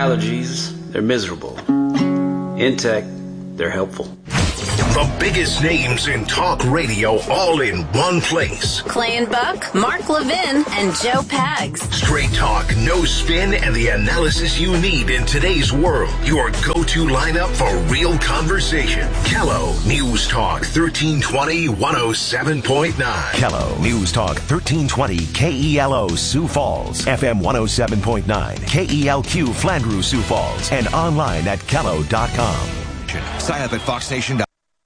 allergies, they're miserable. In tech, they're helpful. The biggest names in talk radio all in one place. Clay and Buck, Mark Levin, and Joe Pags. Straight talk, no spin, and the analysis you need in today's world. Your go-to lineup for real conversation. Kello News Talk 1320 107.9. Kello News Talk 1320 KELO Sioux Falls, FM 107.9, KELQ Flandreau Sioux Falls, and online at kello.com. Sign up at foxstation.com.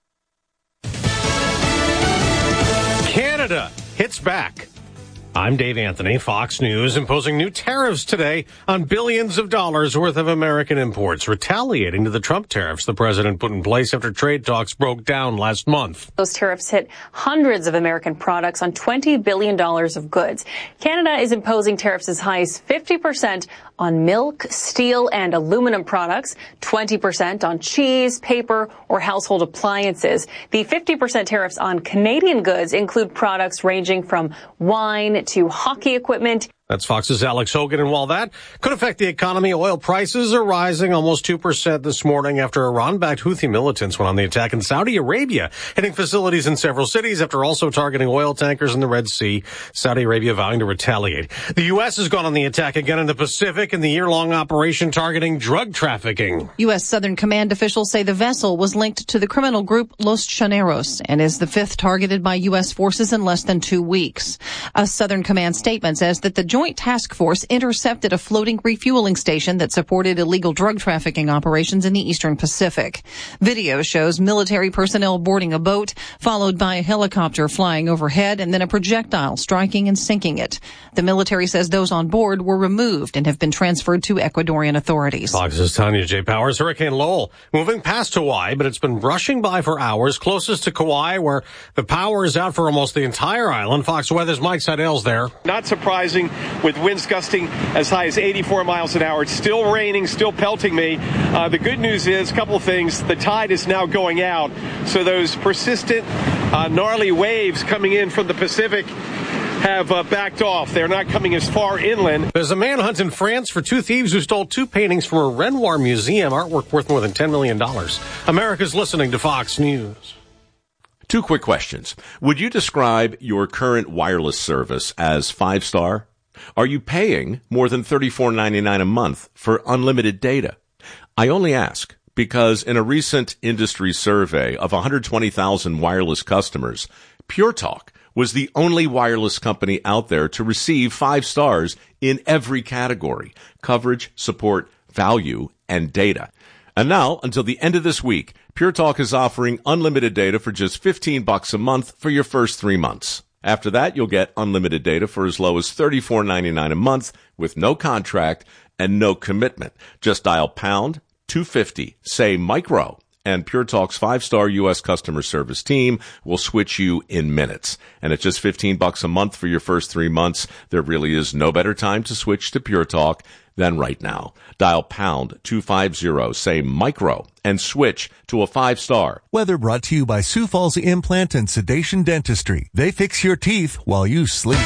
Canada hits back. I'm Dave Anthony, Fox News, imposing new tariffs today on billions of dollars worth of American imports, retaliating to the Trump tariffs the president put in place after trade talks broke down last month. Those tariffs hit hundreds of American products on $20 billion of goods. Canada is imposing tariffs as high as 50% on milk, steel, and aluminum products, 20% on cheese, paper, or household appliances. The 50% tariffs on Canadian goods include products ranging from wine to hockey equipment. That's Fox's Alex Hogan, and while that could affect the economy, oil prices are rising almost 2% this morning after Iran-backed Houthi militants went on the attack in Saudi Arabia, hitting facilities in several cities after also targeting oil tankers in the Red Sea. Saudi Arabia vowing to retaliate. The U.S. has gone on the attack again in the Pacific in the year-long operation targeting drug trafficking. U.S. Southern Command officials say the vessel was linked to the criminal group Los Chaneros and is the fifth targeted by U.S. forces in less than 2 weeks. A Southern Command statement says that the Joint Task Force intercepted a floating refueling station that supported illegal drug trafficking operations in the Eastern Pacific. Video shows military personnel boarding a boat, followed by a helicopter flying overhead and then a projectile striking and sinking it. The military says those on board were removed and have been transferred to Ecuadorian authorities. Fox's Tanya J. Powers. Hurricane Lowell moving past Hawaii, but it's been rushing by for hours, closest to Kauai, where the power is out for almost the entire island. Fox Weather's Mike Seidel's there. Not surprising, with winds gusting as high as 84 miles an hour. It's still raining, still pelting me. The good news is, a couple of things. The tide is now going out, so those persistent, gnarly waves coming in from the Pacific have backed off. They're not coming as far inland. There's a manhunt in France for two thieves who stole two paintings from a Renoir museum, artwork worth more than $10 million. America's listening to Fox News. Two quick questions. Would you describe your current wireless service as 5-star? Are you paying more than $34.99 a month for unlimited data? I only ask because in a recent industry survey of 120,000 wireless customers, Pure Talk was the only wireless company out there to receive 5 stars in every category: coverage, support, value, and data. And now, until the end of this week, Pure Talk is offering unlimited data for just $15 a month for your first 3 months. After that, you'll get unlimited data for as low as $34.99 a month with no contract and no commitment. Just dial pound 250, say micro, and Pure Talk's 5-star U.S. customer service team will switch you in minutes. And at just $15 a month for your first 3 months, there really is no better time to switch to Pure Talk than right now. Dial pound 250, say micro, and switch to a 5-star. Weather brought to you by Sioux Falls Implant and Sedation Dentistry. They fix your teeth while you sleep.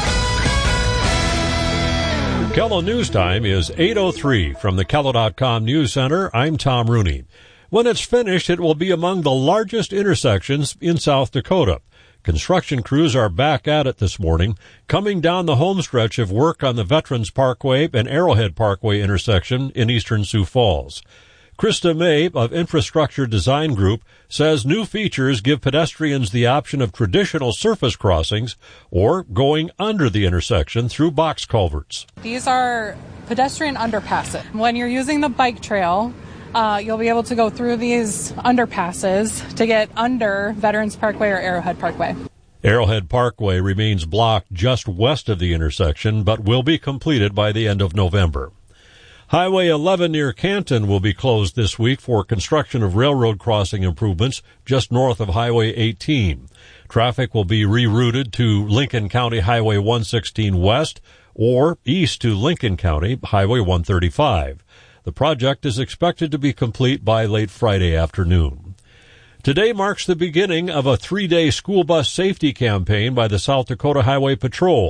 Kello News Time is 8:03 from the Kello.com News Center. I'm Tom Rooney. When it's finished, it will be among the largest intersections in South Dakota. Construction crews are back at it this morning, coming down the home stretch of work on the Veterans Parkway and Arrowhead Parkway intersection in eastern Sioux Falls. Krista May of Infrastructure Design Group says new features give pedestrians the option of traditional surface crossings or going under the intersection through box culverts. These are pedestrian underpasses. When you're using the bike trail, you'll be able to go through these underpasses to get under Veterans Parkway or Arrowhead Parkway. Arrowhead Parkway remains blocked just west of the intersection, but will be completed by the end of November. Highway 11 near Canton will be closed this week for construction of railroad crossing improvements just north of Highway 18. Traffic will be rerouted to Lincoln County Highway 116 West or east to Lincoln County Highway 135. The project is expected to be complete by late Friday afternoon. Today marks the beginning of a 3-day school bus safety campaign by the South Dakota Highway Patrol.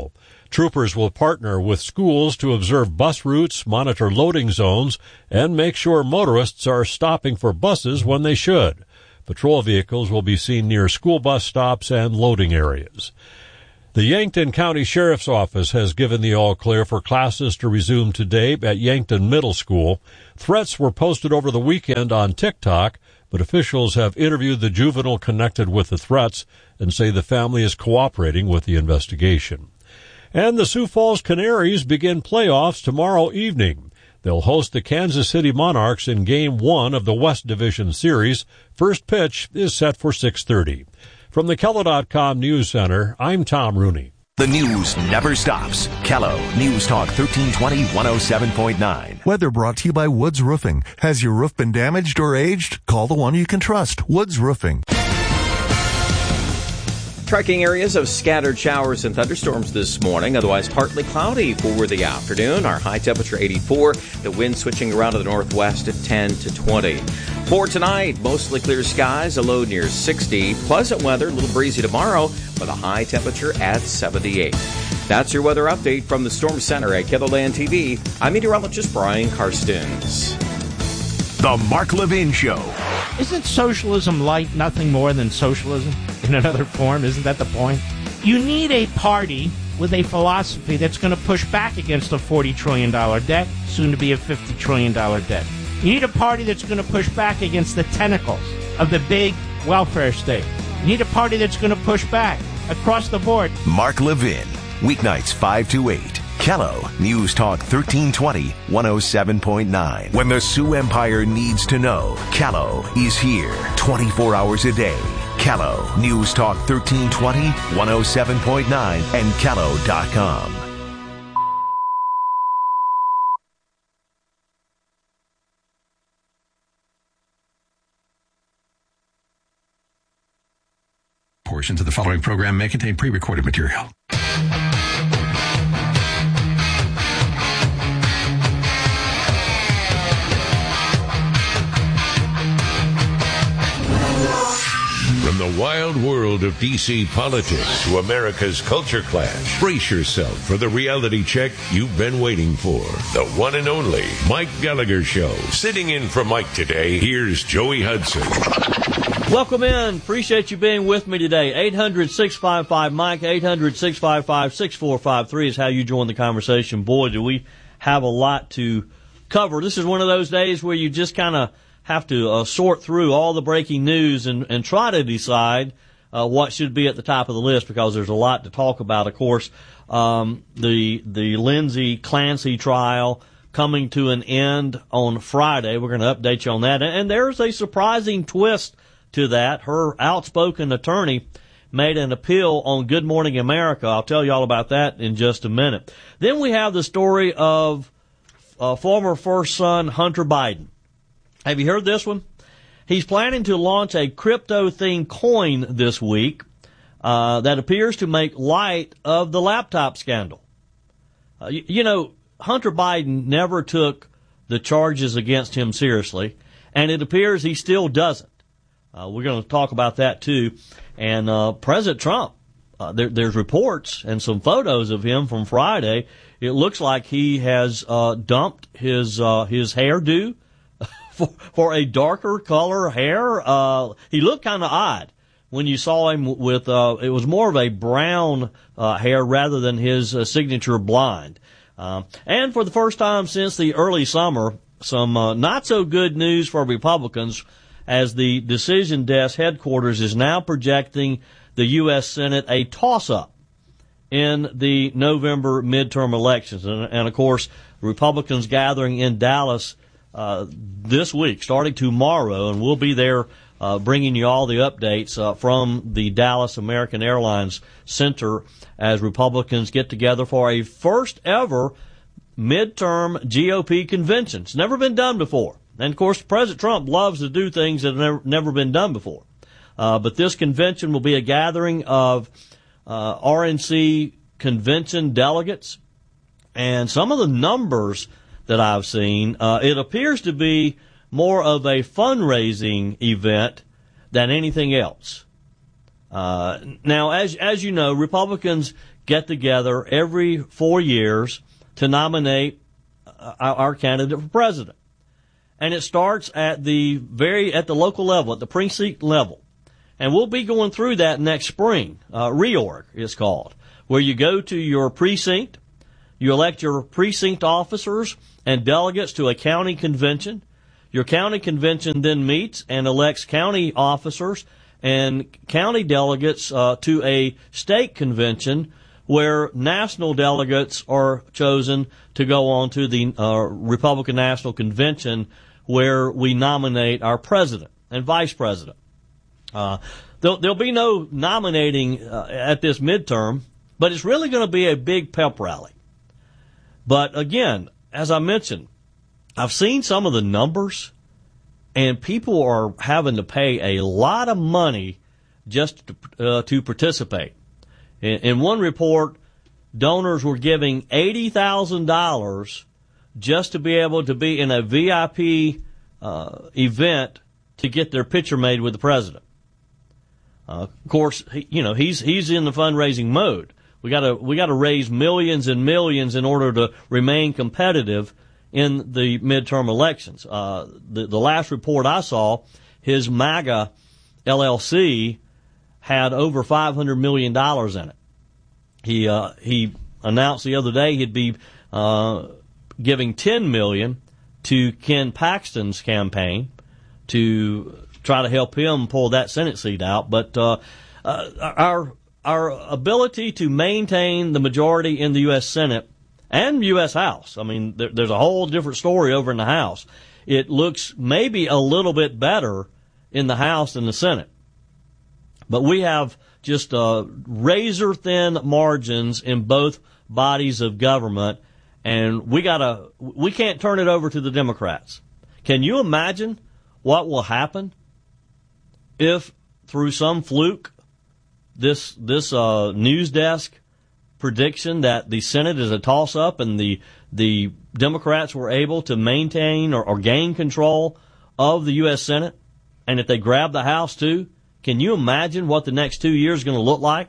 Troopers will partner with schools to observe bus routes, monitor loading zones, and make sure motorists are stopping for buses when they should. Patrol vehicles will be seen near school bus stops and loading areas. The Yankton County Sheriff's Office has given the all-clear for classes to resume today at Yankton Middle School. Threats were posted over the weekend on TikTok, but officials have interviewed the juvenile connected with the threats and say the family is cooperating with the investigation. And the Sioux Falls Canaries begin playoffs tomorrow evening. They'll host the Kansas City Monarchs in Game 1 of the West Division Series. First pitch is set for 6:30. From the Kello.com News Center, I'm Tom Rooney. The news never stops. Kello News Talk 1320 107.9. Weather brought to you by Woods Roofing. Has your roof been damaged or aged? Call the one you can trust. Woods Roofing. Tracking areas of scattered showers and thunderstorms this morning, otherwise partly cloudy for the afternoon. Our high temperature 84, the wind switching around to the northwest at 10 to 20. For tonight, mostly clear skies, a low near 60. Pleasant weather, a little breezy tomorrow with a high temperature at 78. That's your weather update from the Storm Center at KELOLAND TV. I'm meteorologist Brian Karstens. The Mark Levin Show. Isn't socialism light nothing more than socialism in another form? Isn't that the point? You need a party with a philosophy that's going to push back against a $40 trillion debt, soon to be a $50 trillion debt. You need a party that's going to push back against the tentacles of the big welfare state. You need a party that's going to push back across the board. Mark Levin, weeknights 5 to 8. Kello News Talk 1320 107.9. When the Sioux Empire needs to know, Kello is here 24 hours a day. Kello News Talk 1320 107.9 and Kello.com. Portions of the following program may contain pre-recorded material. From the wild world of D.C. politics to America's culture clash, brace yourself for the reality check you've been waiting for. The one and only Mike Gallagher Show. Sitting in for Mike today, here's Joey Hudson. Welcome in. Appreciate you being with me today. 800-655-Mike, 800-655-6453 is how you join the conversation. Boy, do we have a lot to cover. This is one of those days where you just kind of have to sort through all the breaking news and try to decide what should be at the top of the list, because there's a lot to talk about. Of course, the Lindsay Clancy trial coming to an end on Friday. We're going to update you on that. And there's a surprising twist to that. Her outspoken attorney made an appeal on Good Morning America. I'll tell you all about that in just a minute. Then we have the story of former first son Hunter Biden. Have you heard this one? He's planning to launch a crypto-themed coin this week that appears to make light of the laptop scandal. You know, Hunter Biden never took the charges against him seriously, and it appears he still doesn't. We're going to talk about that, too. And President Trump, there's reports and some photos of him from Friday. It looks like he has dumped his hairdo for a darker color hair. He looked kind of odd when you saw him with, it was more of a brown hair rather than his signature blonde. And for the first time since the early summer, some not so good news for Republicans, as the Decision Desk headquarters is now projecting the U.S. Senate a toss-up in the November midterm elections. And of course, Republicans gathering in Dallas this week, starting tomorrow, and we'll be there bringing you all the updates from the Dallas American Airlines Center as Republicans get together for a first ever midterm GOP convention. It's never been done before. And, of course, President Trump loves to do things that have never been done before. But this convention will be a gathering of RNC convention delegates. And some of the numbers that I've seen, it appears to be more of a fundraising event than anything else. Now, as you know, Republicans get together every 4 years to nominate our candidate for president. And it starts at the local level, at the precinct level. And we'll be going through that next spring. Reorg is called, where you go to your precinct, you elect your precinct officers and delegates to a county convention. Your county convention then meets and elects county officers and county delegates to a state convention where national delegates are chosen to go on to the Republican National Convention, where we nominate our president and vice president. There'll be no nominating at this midterm, but it's really going to be a big pep rally. But again, as I mentioned, I've seen some of the numbers, and people are having to pay a lot of money just to participate. In one report, donors were giving $80,000 just to be able to be in a VIP event to get their picture made with the president. Of course, he's in the fundraising mode. We got to raise millions and millions in order to remain competitive in the midterm elections. The last report I saw, his MAGA LLC had over $500 million in it. He announced the other day he'd be giving $10 million to Ken Paxton's campaign to try to help him pull that Senate seat out. But our ability to maintain the majority in the U.S. Senate and U.S. House, I mean, there's a whole different story over in the House. It looks maybe a little bit better in the House than the Senate. But we have just razor-thin margins in both bodies of government, and we can't turn it over to the Democrats. Can you imagine what will happen if, through some fluke, this news desk prediction that the Senate is a toss-up and the Democrats were able to maintain or gain control of the U.S. Senate, and if they grab the House too, can you imagine what the next 2 years is going to look like?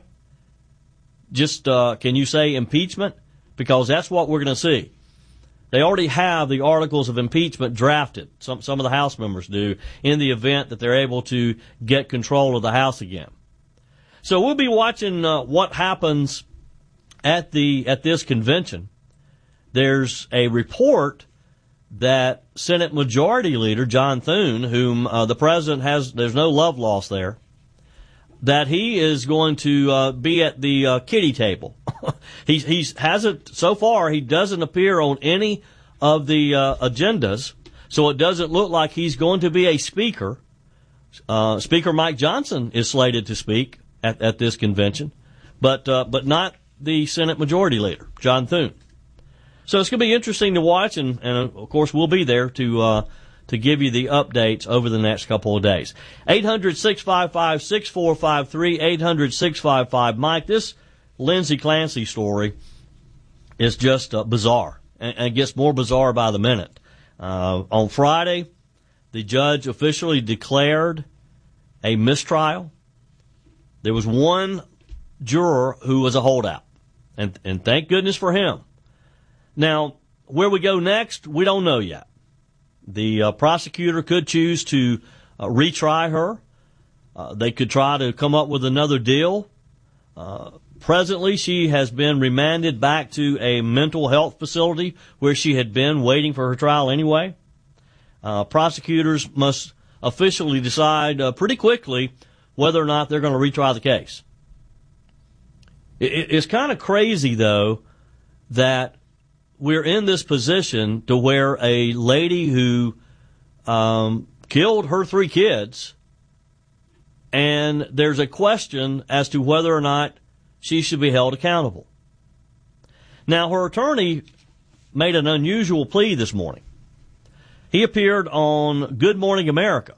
Just can you say impeachment? Because that's what we're going to see. They already have the articles of impeachment drafted. Some of the House members do, in the event that they're able to get control of the House again. So we'll be watching what happens at this convention. There's a report that Senate Majority Leader John Thune, whom the president there's no love lost there, that he is going to be at the kiddie table. He hasn't so far. He doesn't appear on any of the agendas, so it doesn't look like he's going to be a speaker. Speaker Mike Johnson is slated to speak at this convention, but not the Senate Majority Leader John Thune. So it's going to be interesting to watch, and of course we'll be there to give you the updates over the next couple of days. 800-655-6453, 800-655-Mike. This Lindsey Clancy story is just bizarre, and gets more bizarre by the minute. On Friday, the judge officially declared a mistrial. There was one juror who was a holdout, and thank goodness for him. Now, where we go next, we don't know yet. The prosecutor could choose to retry her. They could try to come up with another deal. Presently, she has been remanded back to a mental health facility where she had been waiting for her trial anyway. Prosecutors must officially decide pretty quickly whether or not they're going to retry the case. It's kind of crazy, though, that we're in this position to where a lady who killed her 3 kids, and there's a question as to whether or not she should be held accountable. Now, her attorney made an unusual plea this morning. He appeared on Good Morning America.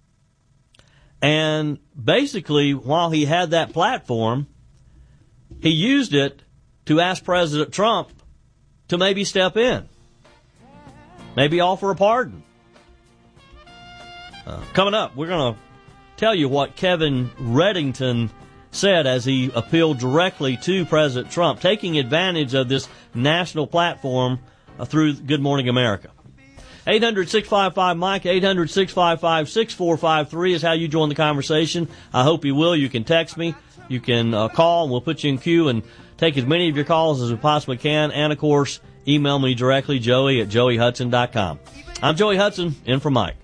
And basically, while he had that platform, he used it to ask President Trump to maybe step in, maybe offer a pardon. Coming up, we're going to tell you what Kevin Reddington said as he appealed directly to President Trump, taking advantage of this national platform through Good Morning America. 800-655-Mike, 800-655-6453 is how you join the conversation. I hope you will. You can text me. You can call, and we'll put you in queue and take as many of your calls as we possibly can. And, of course, email me directly, Joey at joeyhudson.com. I'm Joey Hudson, in for Mike.